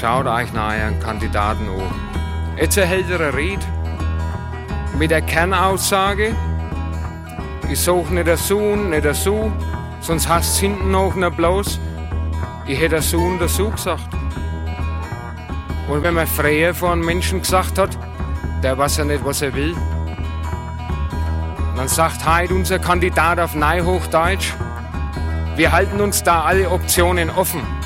Schaut euch nach euren Kandidaten an. Jetzt erhält er eine Rede mit der Kernaussage, ich suche nicht dazu, sonst hast es hinten noch nicht bloß, ich hätte dazu gesagt. Und wenn man früher vor einem Menschen gesagt hat, der weiß ja nicht, was er will, dann sagt heute unser Kandidat auf Neuhochdeutsch, wir halten uns da alle Optionen offen.